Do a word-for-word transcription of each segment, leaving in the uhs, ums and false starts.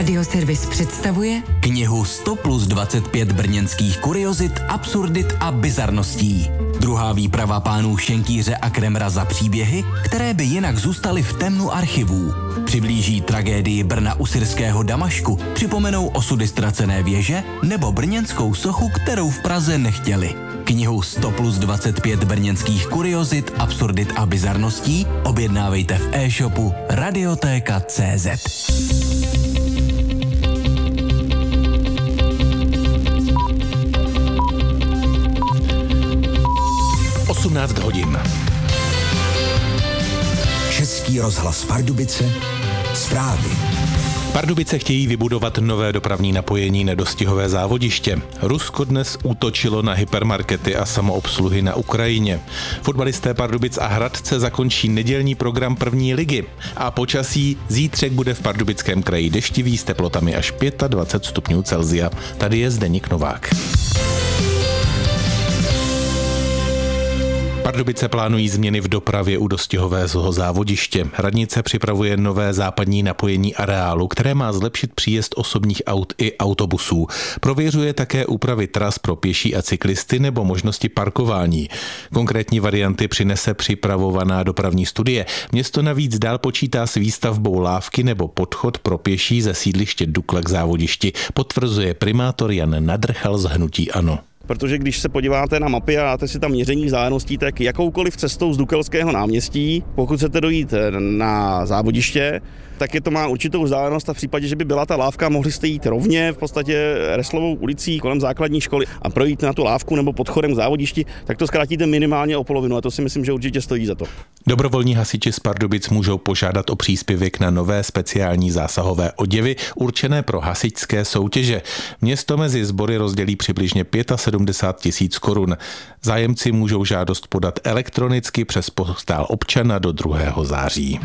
Radioservis představuje knihu sto plus dvacet pět brněnských kuriozit, absurdit a bizarností. Druhá výprava pánů Šenkýře a Kremra za příběhy, které by jinak zůstaly v temnu archivů. Přiblíží tragédii Brna u syrského Damašku, připomenou osudy ztracené věže nebo brněnskou sochu, kterou v Praze nechtěli. Knihu sto plus dvacet pět brněnských kuriozit, absurdit a bizarností objednávejte v e-shopu radiotéka tečka cé zet. osmnáct hodin. Český rozhlas Pardubice, zprávy. Pardubice chtějí vybudovat nové dopravní napojení na dostihové závodiště. Rusko dnes útočilo na hypermarkety a samoobsluhy na Ukrajině. Fotbalisté Pardubic a Hradce zakončí nedělní program první ligy. A počasí zítřek bude v Pardubickém kraji deštivý s teplotami až dvacet pět stupňů Celsia. Tady je Zdeněk Novák. Pardubice plánují změny v dopravě u dostihového závodiště. Radnice připravuje nové západní napojení areálu, které má zlepšit příjezd osobních aut i autobusů. Prověřuje také úpravy tras pro pěší a cyklisty nebo možnosti parkování. Konkrétní varianty přinese připravovaná dopravní studie. Město navíc dál počítá s výstavbou lávky nebo podchod pro pěší ze sídliště Dukla k závodišti, potvrzuje primátor Jan Nadrchal z hnutí ANO. Protože když se podíváte na mapy a dáte si tam měření vzdáleností, tak jakoukoliv cestou z Dukelského náměstí, pokud chcete dojít na závodiště, tak je to má určitou vzdálenost a v případě, že by byla ta lávka, mohli jste jít rovně v podstatě Reslovou ulicí kolem základní školy a projít na tu lávku nebo podchodem k závodišti, tak to zkrátíte minimálně o polovinu a to si myslím, že určitě stojí za to. Dobrovolní hasiči z Pardubic můžou požádat o příspěvek na nové speciální zásahové oděvy určené pro hasičské soutěže. Město mezi sbory rozdělí přibližně sedmdesát pět tisíc korun. Zájemci můžou žádost podat elektronicky přes portál občana do druhého září.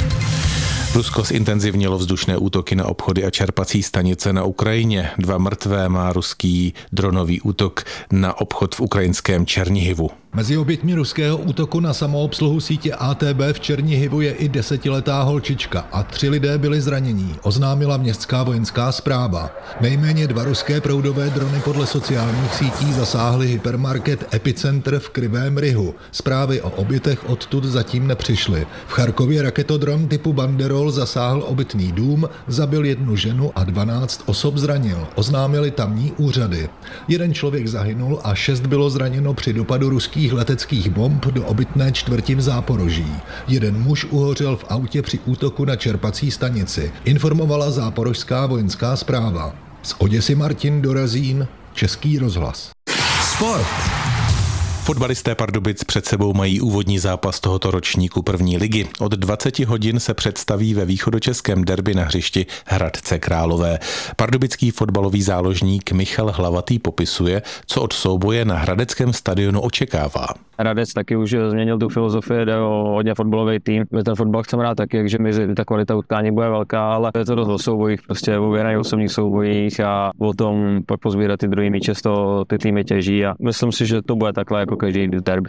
Rusko zintenzivnilo vzdušné útoky na obchody a čerpací stanice na Ukrajině. Dva mrtvé má ruský dronový útok na obchod v ukrajinském Černihivu. Mezi oběťmi ruského útoku na samoobsluhu sítě á té bé v Černihivu je i desetiletá holčička a tři lidé byli zranění, oznámila městská vojenská správa. Nejméně dva ruské proudové drony podle sociálních sítí zasáhly hypermarket Epicentr v Krivém Rihu. Zprávy o obětech odtud zatím nepřišly. V Charkově raketodron typu Banderol zasáhl obytný dům, zabil jednu ženu a dvanáct osob zranil, oznámili tamní úřady. Jeden člověk zahynul a šest bylo zraněno při dopadu ruských leteckých bomb do obytné čtvrti v Záporoží. Jeden muž uhořel v autě při útoku na čerpací stanici, informovala záporožská vojenská správa. Z Oděsy Martin Dorazín, Český rozhlas. Sport. Fotbalisté Pardubic před sebou mají úvodní zápas tohoto ročníku první ligy. Od dvacet hodin se představí ve východočeském derby na hřišti Hradce Králové. Pardubický fotbalový záložník Michal Hlavatý popisuje, co od souboje na hradeckém stadionu očekává. Hradec taky už změnil tu filozofii, jde o hodně fotbalový tým. My ten fotbal chceme hrát taky, takže my ta kvalita utkání bude velká, ale je to dost o soubojích, prostě o věrných osobních soubojích a o tom pak pozbírat ty druhý míče, z toho ty týmy těží a myslím si, že to bude takhle jako každý derby.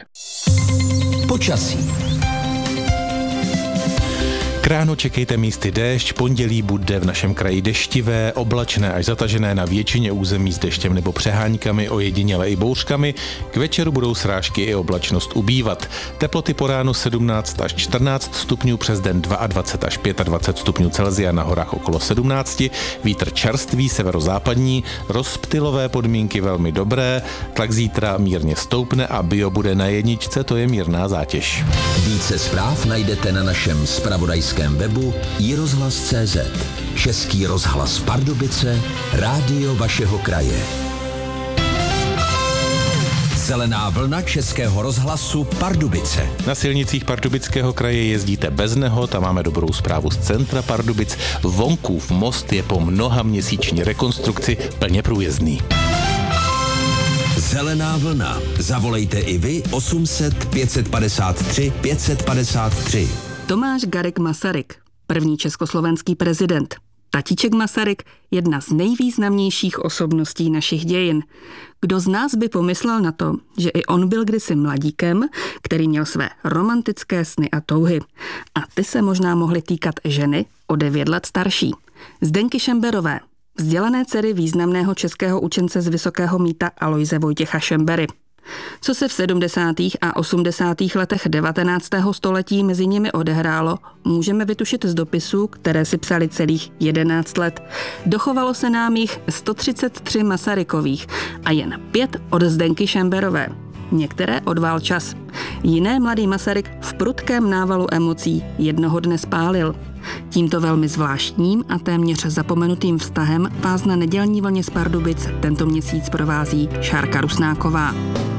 Počasí. K ránu čekejte místy déšť, pondělí bude v našem kraji deštivé, oblačné až zatažené na většině území s deštěm nebo přeháňkami, ojediněle i bouřkami. K večeru budou srážky i oblačnost ubývat. Teploty po ránu sedmnáct až čtrnáct stupňů, přes den dvacet dva až dvacet pět stupňů Celsia, na horách okolo sedmnáct, vítr čerstvý severozápadní, rozptylové podmínky velmi dobré, tlak zítra mírně stoupne a bio bude na jedničce, to je mírná zátěž. Více zpráv najdete na našem zpravodajském webu i rozhlas tečka cé zet. Český rozhlas Pardubice, rádio vašeho kraje. Zelená vlna Českého rozhlasu Pardubice. Na silnicích Pardubického kraje jezdíte bez nehod a máme dobrou zprávu z centra Pardubic. Vonkův most je po mnoha měsíční rekonstrukci plně průjezdný. Zelená vlna. Zavolejte i vy osm set pět padesát tři pět padesát tři. Tomáš Garrigue Masaryk, první československý prezident. Tatíček Masaryk, jedna z nejvýznamnějších osobností našich dějin. Kdo z nás by pomyslel na to, že i on byl kdysi mladíkem, který měl své romantické sny a touhy. A ty se možná mohly týkat ženy o devět let starší. Zdenky Šemberové, vzdělané dcery významného českého učence z Vysokého Mýta Alojze Vojtěcha Šembery. Co se v sedmdesátých a osmdesátých letech devatenáctého století mezi nimi odehrálo, můžeme vytušit z dopisů, které si psali celých jedenáct let. Dochovalo se nám jich sto třicet tři Masarykových a jen pět od Zdenky Šemberové. Některé odvál čas. Jiné mladý Masaryk v prudkém návalu emocí jednoho dne spálil. Tímto velmi zvláštním a téměř zapomenutým vztahem vás na nedělní vlně z Pardubic tento měsíc provází Šárka Rusnáková.